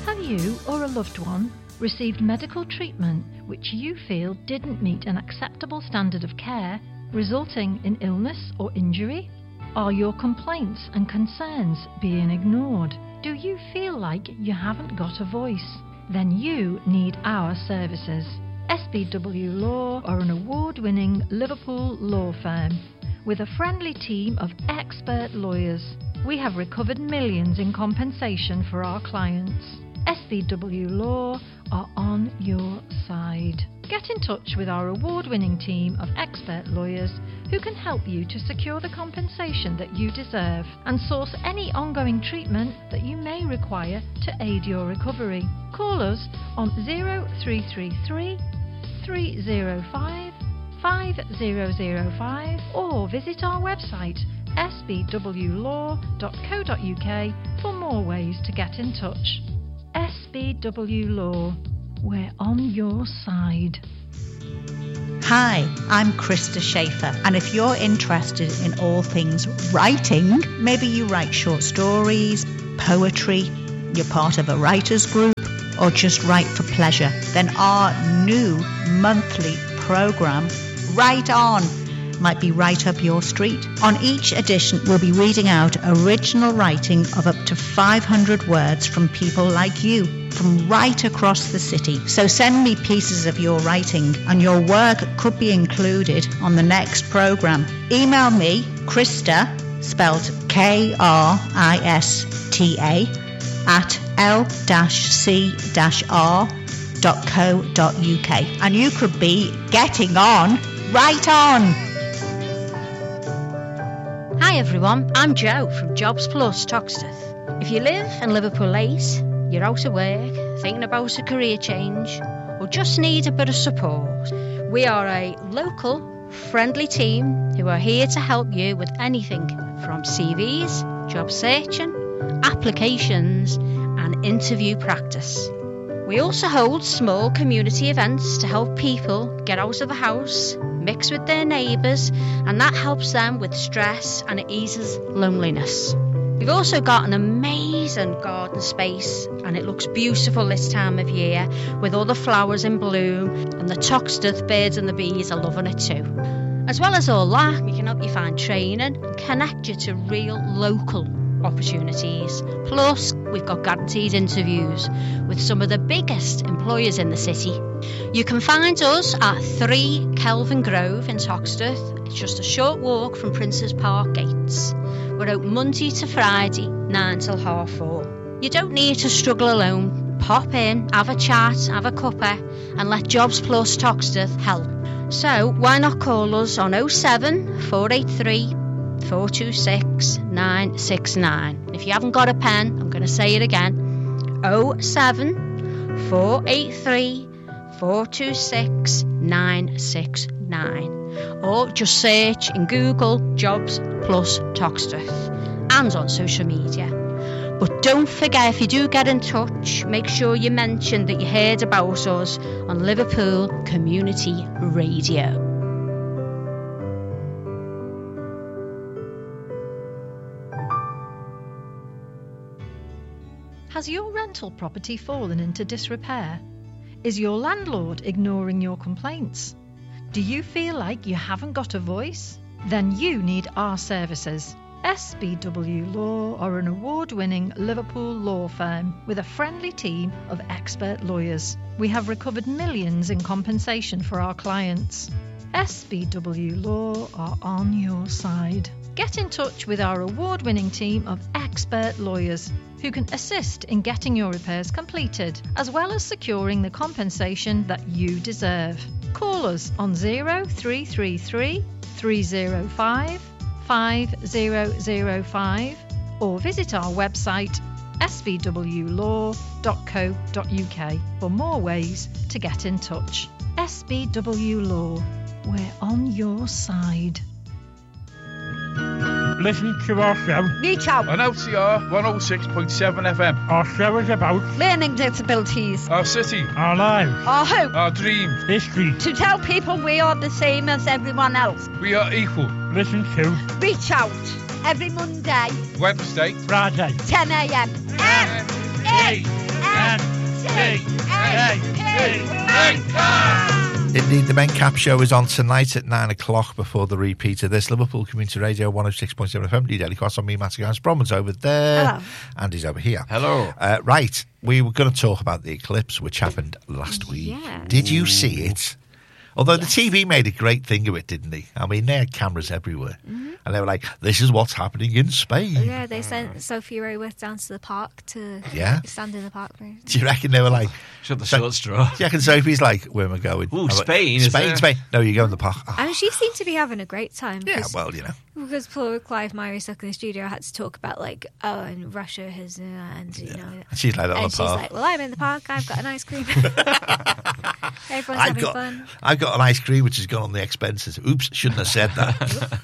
Have you or a loved one received medical treatment which you feel didn't meet an acceptable standard of care, resulting in illness or injury? Are your complaints and concerns being ignored? Do you feel like you haven't got a voice? Then you need our services. SBW Law are an award-winning Liverpool law firm with a friendly team of expert lawyers. We have recovered millions in compensation for our clients. SBW Law are on your side. Get in touch with our award-winning team of expert lawyers who can help you to secure the compensation that you deserve and source any ongoing treatment that you may require to aid your recovery. Call us on 0333 305 5005 or visit our website sbwlaw.co.uk for more ways to get in touch. SBW Law, we're on your side. Hi, I'm Krista Schaefer, and if you're interested in all things writing, maybe you write short stories, poetry, you're part of a writers group, or just write for pleasure, then our new monthly programme, Write On, might be right up your street. On each edition, we'll be reading out original writing of up to 500 words from people like you, from right across the city. So send me pieces of your writing, and your work could be included on the next programme. Email me, Krista, spelled Krista, at l-c-r.co.uk, and you could be getting on right on. Hi everyone, I'm Jo from Jobs Plus Toxteth. If you live in Liverpool 8, you're out of work, thinking about a career change, or just need a bit of support, we are a local, friendly team who are here to help you with anything from CVs, job searching, applications, and interview practice. We also hold small community events to help people get out of the house, mix with their neighbours, and that helps them with stress and it eases loneliness. We've also got an amazing garden space, and it looks beautiful this time of year with all the flowers in bloom, and the Toxteth birds and the bees are loving it too. As well as all that, we can help you find training and connect you to real local opportunities. Plus, we've got guaranteed interviews with some of the biggest employers in the city. You can find us at 3 Kelvin Grove in Toxteth. It's just a short walk from Princes Park gates. We're open Monday to Friday, 9 till 4:30. You don't need to struggle alone. Pop in, have a chat, have a cuppa, and let Jobs Plus Toxteth help. So why not call us on 07 483 426 969. If you haven't got a pen, I'm going to say it again. 07 483 426 969. Or just search in Google Jobs Plus Toxteth and on social media. But don't forget, if you do get in touch, make sure you mention that you heard about us on Liverpool Community Radio. Has your rental property fallen into disrepair? Is your landlord ignoring your complaints? Do you feel like you haven't got a voice? Then you need our services. SBW Law are an award-winning Liverpool law firm with a friendly team of expert lawyers. We have recovered millions in compensation for our clients. SBW Law are on your side. Get in touch with our award-winning team of expert lawyers who can assist in getting your repairs completed, as well as securing the compensation that you deserve. Call us on 0333 305 5005 or visit our website sbwlaw.co.uk for more ways to get in touch. SBW Law, we're on your side. Listen to our show. Reach out. On LCR 106.7 FM. Our show is about learning disabilities, our city, our lives, our hope, our dreams, history. To tell people we are the same as everyone else. We are equal. Listen to Reach Out every Monday, Wednesday, Friday, 10 a.m. M-A-L Indeed, the Men Cap Show is on tonight at 9 o'clock before the repeat of this. Liverpool Community Radio 106.7 FM, Daily Cross on me, Matty Gans. Bronwyn's over there. Hello. Andy's over here. Hello. Right, we were going to talk about the eclipse, which happened last week. Yeah. Did you see it? Although the TV made a great thing of it, didn't they? I mean, they had cameras everywhere. Mm-hmm. And they were like, this is what's happening in Spain. Yeah, they sent Sophie Rayworth down to the park to stand in the park. Do you reckon they were like... Shut the short straw. Do you reckon Sophie's like, where am I going? Ooh, I'm Spain, like, is Spain. No, you go in the park. Oh. I mean, she seemed to be having a great time. Yeah, well, you know. Because poor Clive Myrie stuck in the studio had to talk about, like, and Russia has... and, you know... And she's like that on and the she's park. like, well, I'm in the park, I've got an ice cream. Everyone's having fun. I've got an ice cream which has gone on the expenses. Oops, shouldn't have said that.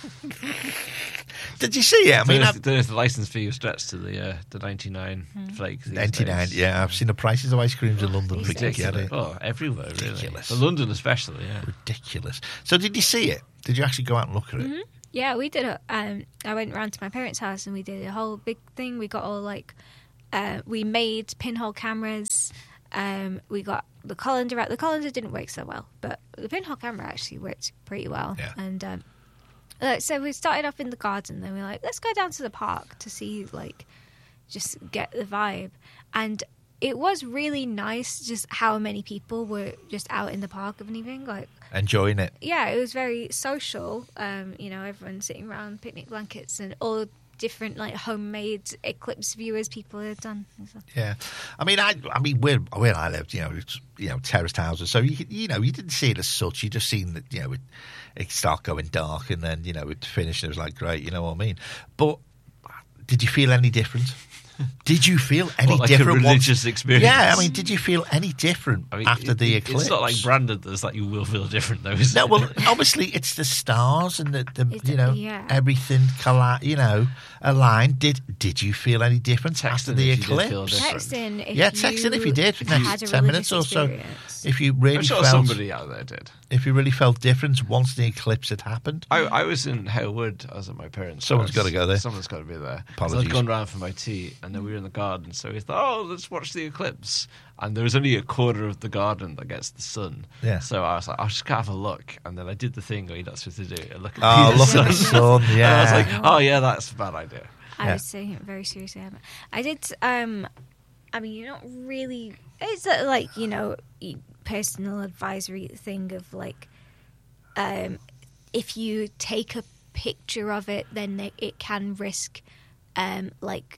Did you see it? I mean, the license fee was stretched to the 99 flakes. 99, yeah. I've seen the prices of ice creams in London. Ridiculous. Oh, everywhere, really. Ridiculous. For London especially, yeah. Ridiculous. So did you see it? Did you actually go out and look at it? Mm-hmm. Yeah, we did I went round to my parents' house and we did a whole big thing. We got all, like... we made pinhole cameras. We got the colander out. The colander didn't work so well, but the pinhole camera actually worked pretty well. Yeah. And so we started off in the garden. Then we were like, let's go down to the park to see, like, just get the vibe. And it was really nice just how many people were just out in the park of an evening. Like, enjoying it. Yeah, it was very social. You know, everyone sitting around picnic blankets and all different, like, homemade eclipse viewers people had done. Yeah, I mean, where I lived, terraced houses, so you didn't see it as such. You just seen that, it start going dark, and then it finished. And it was like, great, you know what I mean. But did you feel any different? Did you feel any different? A religious experience. Yeah, I mean, did you feel any different after the eclipse? It's not like branded as like you will feel different, though, is no, it? well, obviously it's the stars and everything, aligned. Did you feel any different after the eclipse? Text in if you did. Next 10 minutes or so. If you really I'm sure somebody out there did. If you really felt different once the eclipse had happened. I was in Hale Wood. I was at my parents' Someone's house. got to go there. Someone's got to be there. Apologies. So I'd gone round for my tea, and then we were in the garden. So we thought, let's watch the eclipse. And there was only a quarter of the garden that gets the sun. Yeah. So I was like, I'll just go have a look. And then I did the thing where you're not supposed to do it. Look at the sun. Yeah. And I was like, oh yeah, that's a bad idea. I was taking it very seriously. I did. I mean, you're not really. It's like, personal advisory thing of like, if you take a picture of it, then it can risk, like,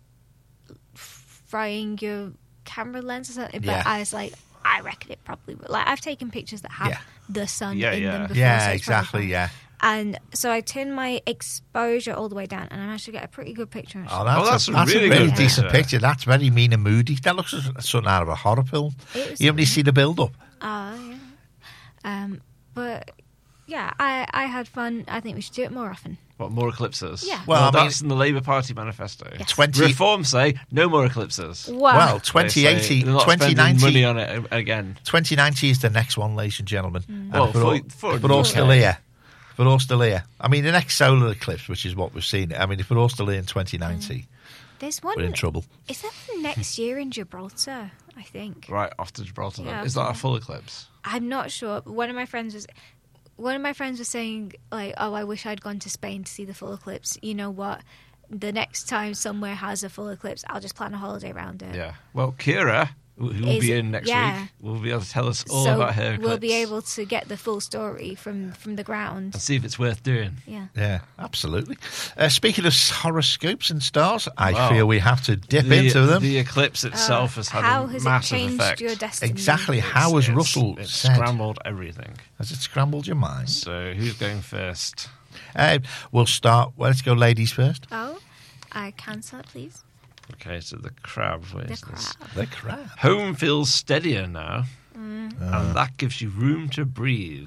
frying your camera lens or something. But I was like, I reckon it probably will. Like, I've taken pictures that have the sun in them before. Yeah, so exactly. Yeah. And so I turned my exposure all the way down, and I managed to get a pretty good picture. That's a really decent picture. That's very mean and moody. That looks like something out of a horror film. You only see the build-up. Oh, yeah. But, yeah, I had fun. I think we should do it more often. What, more eclipses? Yeah. Well, that's in the Labour Party manifesto. Yes. Reform say no more eclipses. Well, 2080, 2090, money on it again. 2090 is the next one, ladies and gentlemen. Well, if we're all still here. If we're all still here. I mean, the next solar eclipse, which is what we've seen. I mean, if we're all still here in 2090, there's one. We're in trouble. Is that next year in Gibraltar? I think. Right off to Gibraltar. Yeah, is that a full eclipse? I'm not sure. One of my friends was saying, like, oh, I wish I'd gone to Spain to see the full eclipse. You know what? The next time somewhere has a full eclipse, I'll just plan a holiday around it. Yeah. Well, Kira, who will be in next week, will be able to tell us all about her eclipse. We'll be able to get the full story from the ground. And see if it's worth doing. Yeah. Yeah, absolutely. Speaking of horoscopes and stars, I feel we have to dip into them. The eclipse itself has had a massive effect. How has it changed your destiny? Exactly. How has Russell said? Scrambled everything. Has it scrambled your mind? So who's going first? We'll start. Well, let's go ladies first. Oh, I cancel it, please. Okay, so the crab. The crab. Home feels steadier now, and that gives you room to breathe.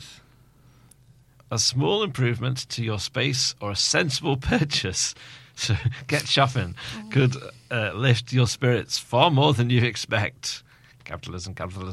A small improvement to your space or a sensible purchase, so get shopping, could lift your spirits far more than you expect. Capitalism.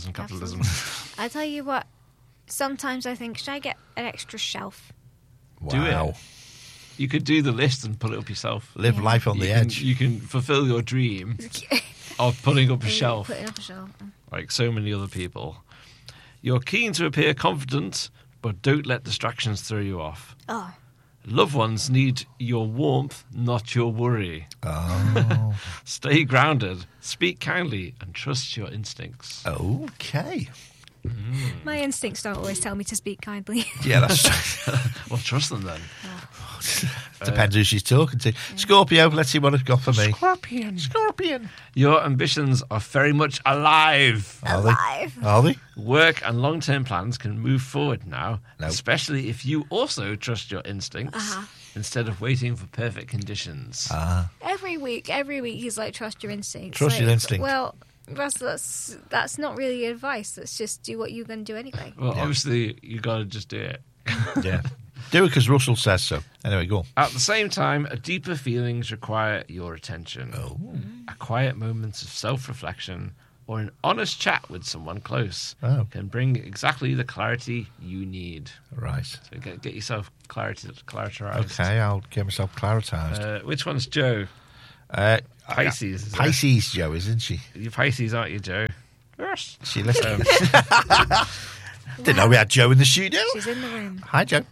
I tell you what, sometimes I think, should I get an extra shelf? Wow. Do it. You could do the list and put it up yourself. Live life on the edge. You can fulfill your dream of putting up a shelf, Putting up a shelf. like so many other people. You're keen to appear confident, but don't let distractions throw you off. Oh. Loved ones need your warmth, not your worry. Oh. Stay grounded, speak kindly, and trust your instincts. Okay. My instincts don't always tell me to speak kindly. Yeah, that's Well, trust them then. depends who she's talking to. Scorpio, let's see what it's got for me. Scorpion. Your ambitions are very much alive. Alive. Are they? Work and long-term plans can move forward now, Nope. especially if you also trust your instincts instead of waiting for perfect conditions. Every week he's like, trust your instincts. Trust your Like, instinct. Well, that's not really advice. That's just do what you're going to do anyway. Well, obviously, you got to just do it. Yeah. Do it because Russell says so. Anyway, go on. At the same time, deeper feelings require your attention. Oh. A quiet moments of self-reflection or an honest chat with someone close Oh. can bring exactly the clarity you need. Right. So get yourself claritized. Okay, I'll get myself claritized. Which one's Joe? Pisces. Is it? Pisces, Joe, isn't she? You're Pisces, aren't you, Joe? Yes. She listened. Didn't know we had Joe in the studio. She's in the room. Hi, Joe.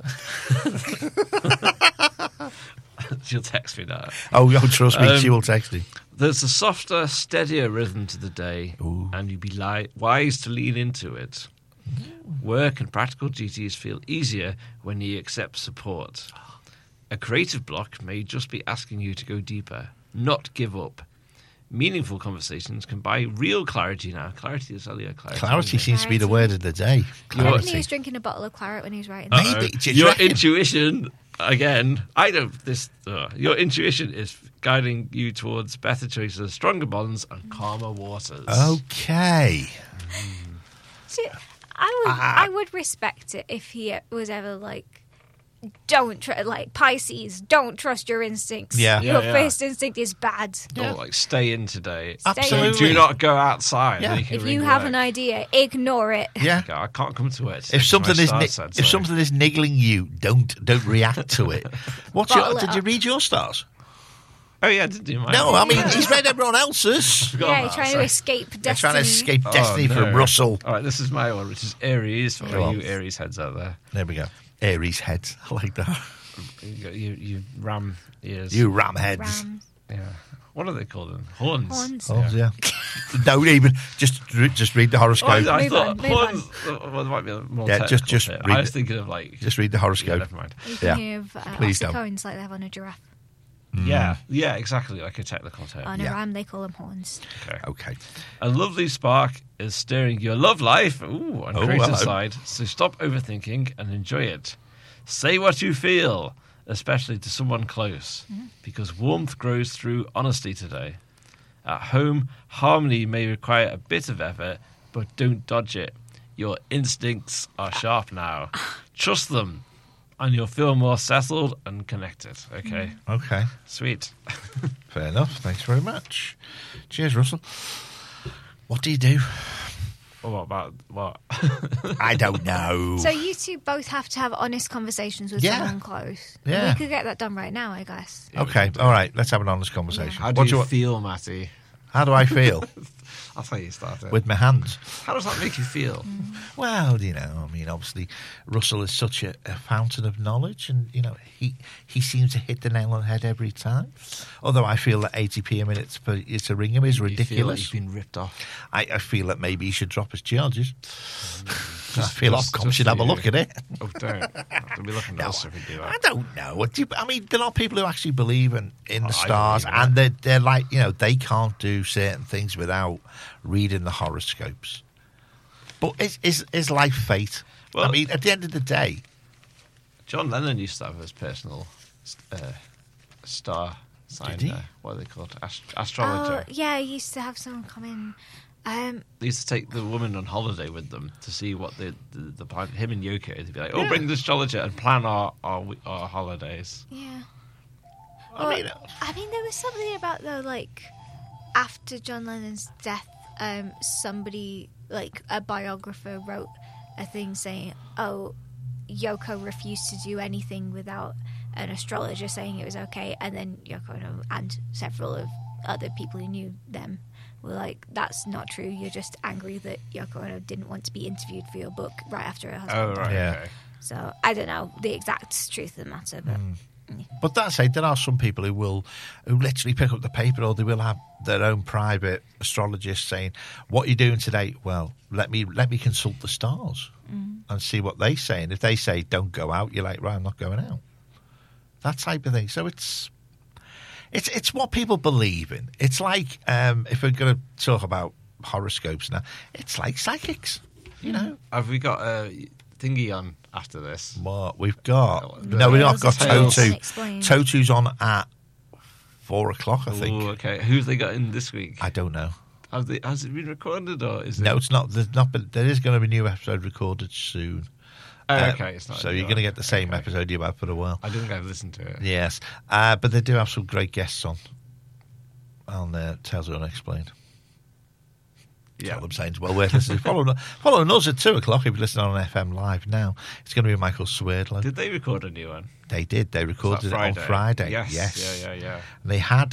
She'll text me now. Oh, trust me, she will text you. There's a softer, steadier rhythm to the day, and you'd be wise to lean into it. Work and practical duties feel easier when you accept support. A creative block may just be asking you to go deeper, not give up. Meaningful conversations can buy real clarity now. Clarity is only a clarity. Clarity seems to be the word of the day. I reckon he Clarity. was drinking a bottle of claret when he was writing. Maybe. Do you Your reckon? intuition, again, your intuition is guiding you towards better choices, stronger bonds, and calmer waters. Okay. See, I would respect it if he was ever like, like Pisces, don't trust your instincts. Yeah. Your Yeah. first instinct is bad. Or like stay in today. Absolutely. Do not go outside. Yeah. Then can If ring you have work. an idea, ignore it. Yeah. Okay, I can't come to work. today If 'cause something my is stars said so. if something is niggling you, don't react to it. Bottle it Did you up. read your stars? Oh yeah, didn't you? No, I mean he's read everyone else's. Yeah, you're trying to escape They're destiny. trying to escape destiny Oh, from no. Russell. All right, this is my one, which is Aries. For Go all on. you Aries heads out there, There we go. Aries heads. I like that. you ram ears. You ram heads. Ram. Yeah. What are they called? Then? Horns. Horns. Oh yeah. Don't even just read the Oh, horoscope. I Move thought on, move horns. Well, there might be a more Yeah, technical just term. read I was it. thinking of like. Just read the Yeah, horoscope. never mind. You Yeah. can have Please don't. ossicones like they have on a giraffe. Yeah, exactly, like a technical term. On a Yeah. ram, they call them horns. Okay. Okay. A lovely spark is stirring your love life on Oh, creative hello. side, so stop overthinking and enjoy it. Say what you feel, especially to someone close, because warmth grows through honesty today. At home, harmony may require a bit of effort, but don't dodge it. Your instincts are sharp now. Trust them, and you'll feel more settled and connected. Okay, Okay. sweet. Fair enough. Thanks very much. Cheers, Russell. What do you do? What about what? I don't know. So you two both have to have honest conversations with Yeah. someone close. Yeah. We could get that done right now, I guess. Okay. All right. Let's have an honest conversation. How do What you want- feel, Matty? How do I feel That's how you start it. with my hands? How does that make you feel? Well, I mean, obviously, Russell is such a fountain of knowledge, and he seems to hit the nail on the head every time. Although I feel that 80p a minute for you to ring him is You feel like ridiculous. you've been ripped off. I feel that maybe he should drop his charges. I feel just- Ofcom just should have a for look you. at it. Oh, don't. I'll be looking at No, us if we do I that. don't know. I mean, there are people who actually believe in the I stars, believe in and they're like, they can't do certain things without reading the horoscopes. But is life fate? I Well- mean, at the end of the day, John Lennon used to have his personal star sign. Did he? What are they called? Astrologer. Oh, yeah, I used to have someone come in. They used to take the woman on holiday with them to see what the plan. Him and Yoko, they'd be like, "Oh, bring the astrologer and plan our holidays." Yeah. I mean, there was something about though, like after John Lennon's death, somebody, like a biographer, wrote a thing saying, "Oh, Yoko refused to do anything without an astrologer saying it was okay," and then Yoko Ono and several of other people who knew them were like, that's not true. You're just angry that Yoko Ono didn't want to be interviewed for your book right after her husband Oh, died. right. Yeah. Okay. So I don't know the exact truth of the matter, but But that said, there are some people who literally pick up the paper, or they will have their own private astrologist saying, "What are you doing today?" Well, let me consult the stars and see what they say. And if they say don't go out, you're like, right, I'm not going out. That type of thing. So it's what people believe in. It's like if we're going to talk about horoscopes now, it's like psychics. You know, Have we got a thingy on after this? what we've got. Oh, No, we've not got Tales. Totu. Explain. Totu's on at 4:00, I think. Ooh, okay. Who've they got in this week? I don't know. Has it been recorded or is it? No, it's not. There's not. But there is going to be a new episode recorded soon. Oh, okay, it's not. So a new you're going to one. get the same Okay. episode you've had for a while. I didn't think I've listened to it. Yes, but they do have some great guests on Tales Unexplained. That's Yeah. all I'm saying. It's well worth listening. Following us at 2:00 if you're listening on FM Live now. It's going to be Michael Swerdlow. Did they record a new one? They did. They recorded Was it that on Friday. Yes. Yes. Yeah. And they had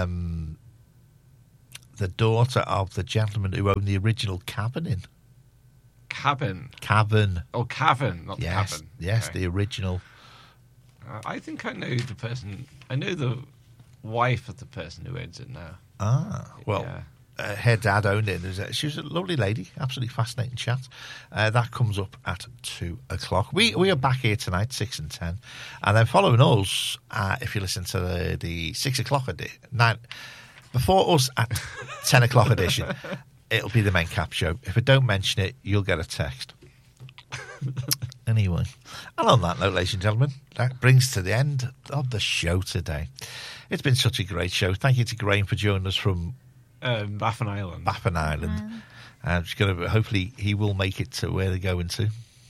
the daughter of the gentleman who owned the original Cavern Inn. Cabin. Cavern. Oh, Cavern, not Yes. Cabin. Yes, Okay. the original. I think I know the person. I know the wife of the person who owns it now. Well, Yeah. her dad owned it. She was a lovely lady, absolutely fascinating chat. That comes up at 2:00. We are back here tonight, 6 and 10. And then following us, if you listen to the 6:00 edition, before us at 10:00 edition, it'll be the Men Cap Show. If I don't mention it, you'll get a text. Anyway, and on that note, ladies and gentlemen, that brings to the end of the show today. It's been such a great show. Thank you to Graham for joining us from Baffin Island. Baffin Island. Just gonna, hopefully he will make it to where they're going to.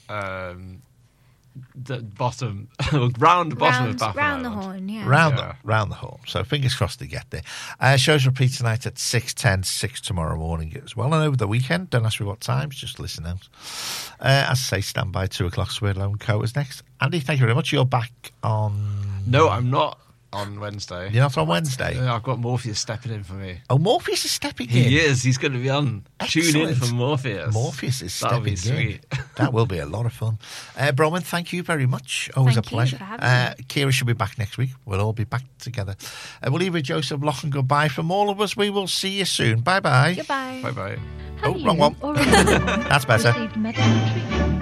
The bottom, round the bottom of Baffin round Island. the horn, yeah. Round the horn. So fingers crossed to get there. Shows repeat tonight at 6:10, 6 tomorrow morning as well. And over the weekend, don't ask me what times, just listen out. As I say, stand by 2:00. Swerdlow and Co. is next. Andy, thank you very much. You're back on... No, I'm not on Wednesday. You're not on Wednesday? I've got Morpheus stepping in for me. Oh, Morpheus is stepping in. He is. He's going to be on. Tune in Excellent. for Morpheus. Morpheus is That'll stepping be sweet. in. That will be a lot of fun. Bronwyn, thank you very much. Always Thank a you pleasure. for having me. Kira should be back next week. We'll all be back together. We'll leave with Joseph Loughlin. Goodbye from all of us. We will see you soon. Bye-bye. Goodbye. Bye-bye. Oh, Have wrong you one. or anyone That's better. received medical treatment